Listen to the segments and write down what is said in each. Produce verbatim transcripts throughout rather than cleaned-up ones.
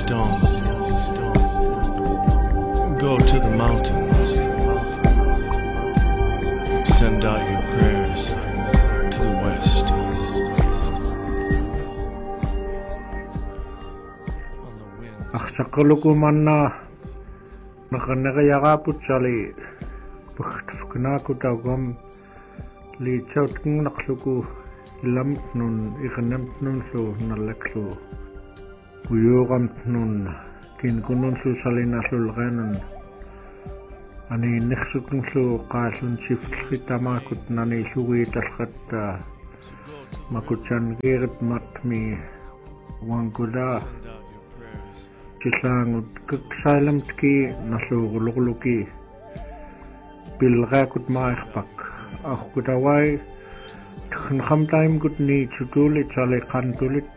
stone. Go to the mountains. Send out your prayers to the west. Aksakuluku manna nakanagayakaput sali pagkaknakutagam li chautkung nakluku ilamt nun ikanamt nun su nalaklu uyugamt nun kinkunun su salina sulganan ani niksukung su qasun siflitamakut nani sugi talkhatta makuchan girit matmi wangkuda kisangut kaksalamtki nasugulugluki bilgakut maikpak akutawai khamtaim kutni chutulit sale kantulit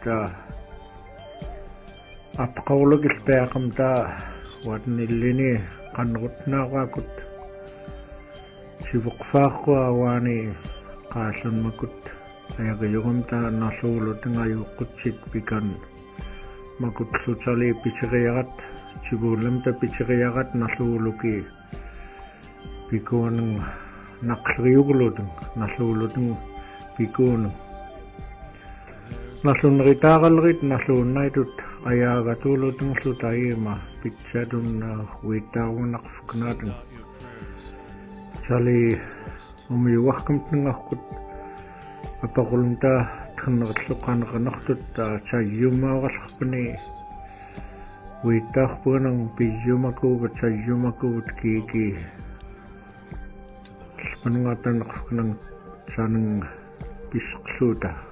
apqawlug ispeaqamta watnillini qanrutnaqakut sivuqfaaqwa awani qaasun makut ayagayugumta nasulutingayu pikan makut sutsali pichiriyagat sibulamta pichiriyagat nasuluki pikuanang naqsriyugludung nasuludung pikun nasunritaqalrit nasunnaitut ayagatuludung sutayima pitchadun huitaagunaqfuknaatun sali umiwahkamtningaqkut apaqulunta tkhannaqluqanaqnaqtut chayyumaagalqapni huitaaqpunang piyyumakuvat chayyumakuvat kiki panungatan nang sanang pisqluta